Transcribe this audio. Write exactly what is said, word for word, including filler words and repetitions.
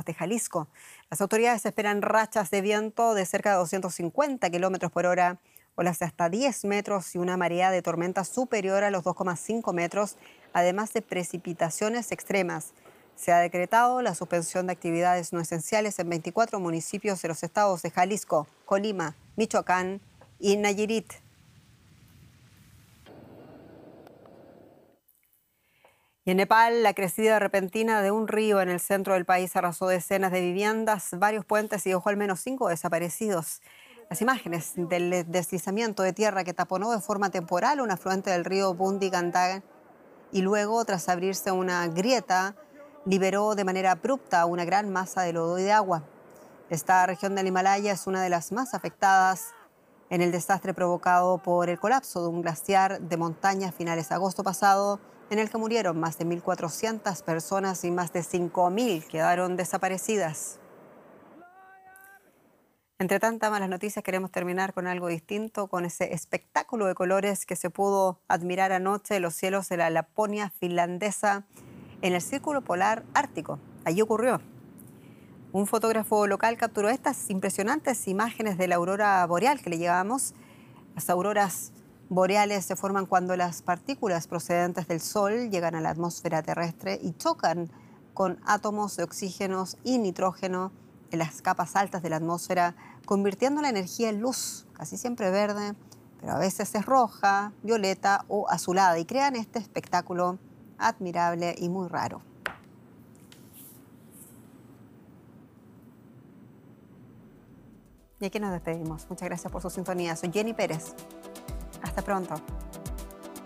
de Jalisco. Las autoridades esperan rachas de viento de cerca de doscientos cincuenta kilómetros por hora, olas de hasta diez metros y una marea de tormenta superior a los dos coma cinco metros, además de precipitaciones extremas. Se ha decretado la suspensión de actividades no esenciales en veinticuatro municipios de los estados de Jalisco, Colima, Michoacán y Nayarit. Y en Nepal, la crecida repentina de un río en el centro del país arrasó decenas de viviendas, varios puentes y dejó al menos cinco desaparecidos. Las imágenes del deslizamiento de tierra que taponó de forma temporal un afluente del río Bundi Gandhar y luego, tras abrirse una grieta, liberó de manera abrupta una gran masa de lodo y de agua. Esta región del Himalaya es una de las más afectadas en el desastre provocado por el colapso de un glaciar de montaña a finales de agosto pasado, en el que murieron más de mil cuatrocientas personas y más de cinco mil quedaron desaparecidas. Entre tantas malas noticias, queremos terminar con algo distinto, con ese espectáculo de colores que se pudo admirar anoche en los cielos de la Laponia finlandesa en el Círculo Polar Ártico. Allí ocurrió. Un fotógrafo local capturó estas impresionantes imágenes de la aurora boreal que le llamamos. Las auroras boreales se forman cuando las partículas procedentes del Sol llegan a la atmósfera terrestre y chocan con átomos de oxígeno y nitrógeno en las capas altas de la atmósfera, convirtiendo la energía en luz, casi siempre verde, pero a veces es roja, violeta o azulada, y crean este espectáculo admirable y muy raro. Y aquí nos despedimos. Muchas gracias por su sintonía. Soy Jenny Pérez. Hasta pronto.